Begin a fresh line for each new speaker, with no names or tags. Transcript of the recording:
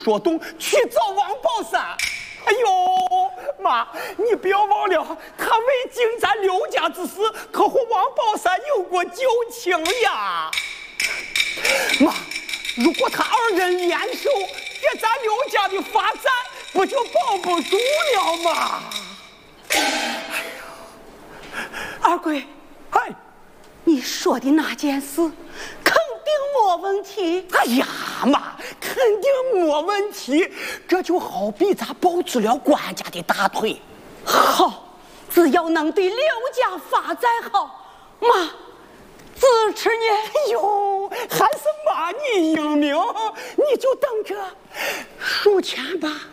说动去找王宝山。哎呦，妈，你不要忘了，他为尽咱刘家之事，可和王宝山有过旧情呀。妈，如果他二人联手，给咱刘家的发展，不就保不住了吗？哎呀，
二贵，
嗨，
你说的那件事肯定没问题。
哎呀，妈，肯定没问题。这就好比咱抱住了官家的大腿。
好，只要能对刘家发展好，妈支持你。
哎呦，还是妈你英明，你就等着数钱吧。